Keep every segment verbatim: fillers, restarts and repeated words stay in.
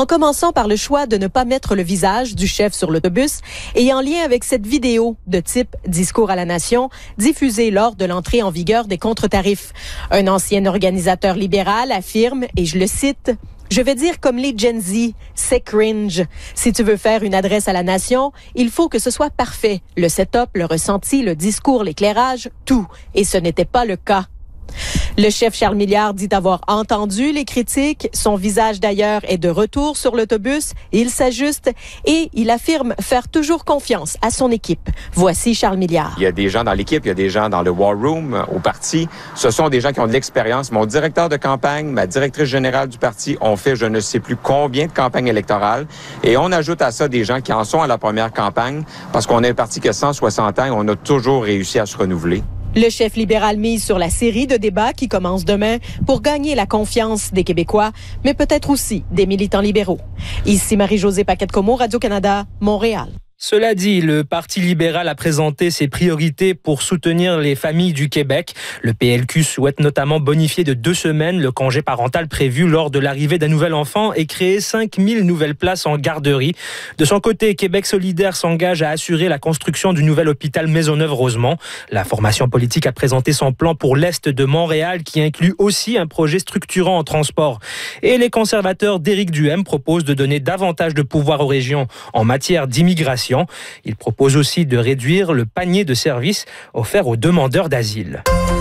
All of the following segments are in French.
En commençant par le choix de ne pas mettre le visage du chef sur l'autobus et en lien avec cette vidéo de type discours à la nation diffusée lors de l'entrée en vigueur des contre-tarifs. Un ancien organisateur libéral affirme, et je le cite, « Je vais dire comme les Gen Z, c'est cringe. Si tu veux faire une adresse à la nation, il faut que ce soit parfait. Le setup, le ressenti, le discours, l'éclairage, tout. Et ce n'était pas le cas. » Le chef Charles Milliard dit avoir entendu les critiques. Son visage d'ailleurs est de retour sur l'autobus. Il s'ajuste et il affirme faire toujours confiance à son équipe. Voici Charles Milliard. Il y a des gens dans l'équipe, il y a des gens dans le War Room, au parti. Ce sont des gens qui ont de l'expérience. Mon directeur de campagne, ma directrice générale du parti ont fait je ne sais plus combien de campagnes électorales. Et on ajoute à ça des gens qui en sont à la première campagne parce qu'on est un parti qui a cent soixante ans et on a toujours réussi à se renouveler. Le chef libéral mise sur la série de débats qui commence demain pour gagner la confiance des Québécois, mais peut-être aussi des militants libéraux. Ici Marie-Josée Paquette-Comeau, Radio-Canada, Montréal. Cela dit, le Parti libéral a présenté ses priorités pour soutenir les familles du Québec. Le P L Q souhaite notamment bonifier de deux semaines le congé parental prévu lors de l'arrivée d'un nouvel enfant et créer cinq mille nouvelles places en garderie. De son côté, Québec solidaire s'engage à assurer la construction du nouvel hôpital Maisonneuve-Rosemont. La formation politique a présenté son plan pour l'Est de Montréal qui inclut aussi un projet structurant en transport. Et les conservateurs d'Éric Duhaime proposent de donner davantage de pouvoir aux régions en matière d'immigration. Il propose aussi de réduire le panier de services offert aux demandeurs d'asile.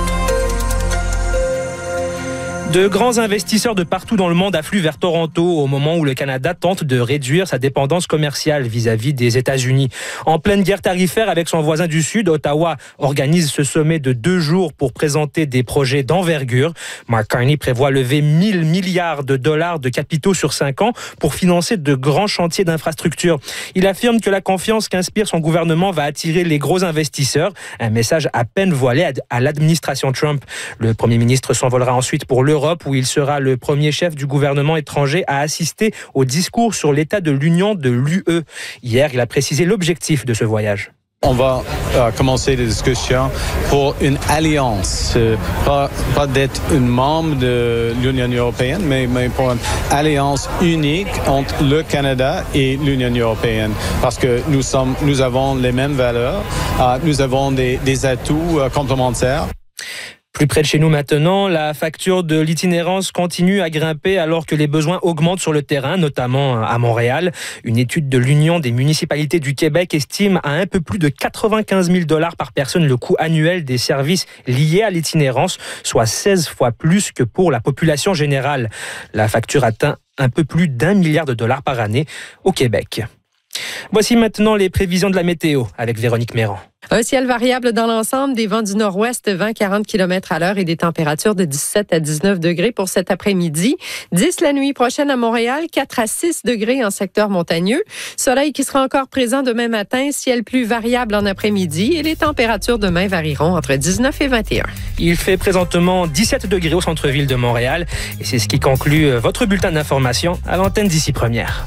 De grands investisseurs de partout dans le monde affluent vers Toronto au moment où le Canada tente de réduire sa dépendance commerciale vis-à-vis des États-Unis. En pleine guerre tarifaire avec son voisin du Sud, Ottawa organise ce sommet de deux jours pour présenter des projets d'envergure. Mark Carney prévoit lever mille milliards de dollars de capitaux sur cinq ans pour financer de grands chantiers d'infrastructure. Il affirme que la confiance qu'inspire son gouvernement va attirer les gros investisseurs. Un message à peine voilé à l'administration Trump. Le premier ministre s'envolera ensuite pour l'Europe, où il sera le premier chef du gouvernement étranger à assister au discours sur l'état de l'Union de l'U E. Hier, il a précisé l'objectif de ce voyage. On va euh, commencer des discussions pour une alliance, euh, pas, pas d'être un membre de l'Union européenne, mais, mais pour une alliance unique entre le Canada et l'Union européenne, parce que nous sommes, nous avons les mêmes valeurs, euh, nous avons des, des atouts euh, complémentaires. Plus près de chez nous maintenant, la facture de l'itinérance continue à grimper alors que les besoins augmentent sur le terrain, notamment à Montréal. Une étude de l'Union des municipalités du Québec estime à un peu plus de quatre-vingt-quinze mille dollars par personne le coût annuel des services liés à l'itinérance, soit seize fois plus que pour la population générale. La facture atteint un peu plus d'un milliard de dollars par année au Québec. Voici maintenant les prévisions de la météo avec Véronique Méran. Un ciel variable dans l'ensemble, des vents du nord-ouest, vingt à quarante kilomètres à l'heure et des températures de dix-sept à dix-neuf degrés pour cet après-midi. dix la nuit prochaine à Montréal, quatre à six degrés en secteur montagneux. Soleil qui sera encore présent demain matin, ciel plus variable en après-midi et les températures demain varieront entre dix-neuf et vingt et un. Il fait présentement dix-sept degrés au centre-ville de Montréal et c'est ce qui conclut votre bulletin d'information à l'antenne d'Ici Première.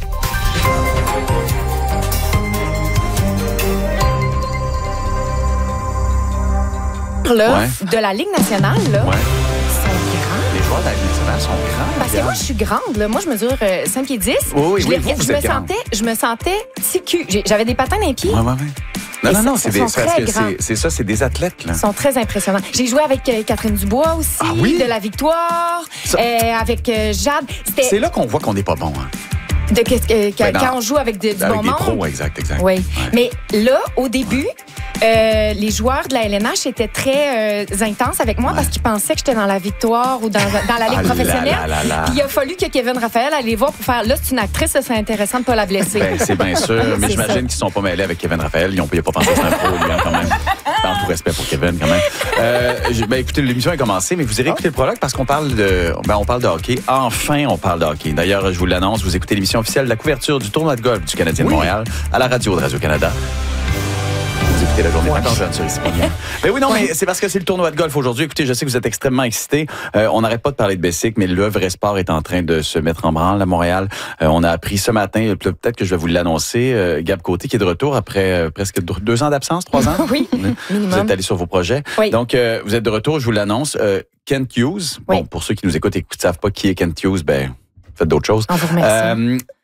Là, ouais. de la Ligue nationale, là, ouais. sont grands. Les joueurs de la Ligue nationale sont grands. Parce que moi, je suis grande. Là. Moi, je mesure euh, cinq pieds dix. Oui, oui, je oui, les, vous, vous je, me êtes sentais, je me sentais petit cul. J'ai- J'avais des patins dans les pieds. Ouais, ouais, ouais. Non, Et non, non, ça- c'est ils des, sont c'est parce très que grands. c'est, c'est ça, c'est des athlètes, là. Ils sont très impressionnants. J'ai joué avec euh, Catherine Dubois aussi, Ah oui? de la Victoire, Ça- euh, avec euh, Jade. C'était C'est là qu'on voit qu'on n'est pas bon, hein. de, que- que- que- Ben, dans- quand on joue avec de- du Avec bon des monde. pros, exact, exact. Oui. Ouais. Mais là, au début, euh, les joueurs de la L N H étaient très euh, intenses avec moi Ouais. parce qu'ils pensaient que j'étais dans la Victoire ou dans, dans la Ligue Ah là professionnelle. là là là. Puis il a fallu que Kevin Raphaël aille les voir pour faire là, c'est une actrice, ça serait intéressant de pas la blesser. Ben, c'est bien sûr, mais C'est j'imagine ça. qu'ils ne sont pas mêlés avec Kevin Raphaël. Ils n'ont pas pensé que c'est un pro, lui, hein, quand même. Dans tout respect pour Kevin, quand même. Euh, je- ben, écoutez, l'émission est commencée, mais vous irez écouter le prologue parce qu'on parle de, ben, on parle de hockey. Enfin, on parle de hockey. D'ailleurs, je vous l'annonce, vous écoutez l'émission officielle de la couverture du tournoi de golf du Canadien de Montréal à la radio de Radio-Canada. Vous écoutez la journée encore jeune sur Ici Première. Ben oui, non, mais c'est parce que c'est le tournoi de golf aujourd'hui. Écoutez, je sais que vous êtes extrêmement excités. Euh, on n'arrête pas de parler de Bessic, mais le vrai sport est en train de se mettre en branle à Montréal. Euh, on a appris ce matin, peut-être que je vais vous l'annoncer, euh, Gab Côté qui est de retour après euh, presque deux ans d'absence, trois ans. Oui, Vous minimum. êtes allé sur vos projets. Oui. Donc, euh, vous êtes de retour, je vous l'annonce. Euh, Kent Hughes, Oui. bon, pour ceux qui nous écoutent et qui ne savent pas qui est Kent Hughes, ben, faites d'autres choses. On vous remercie. Euh,